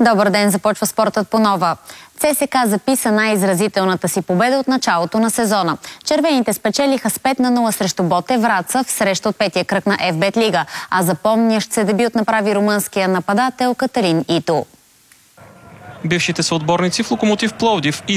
Добър ден, започва спортът по нова. ЦСКА записа най-изразителната си победа от началото на сезона. Червените спечелиха с 5-0 срещу Ботев Враца в среща от петия кръг на ФБ Лига, а запомнящ се дебют направи румънския нападател Каталин Ито. Бившите съотборници в Локомотив Пловдив и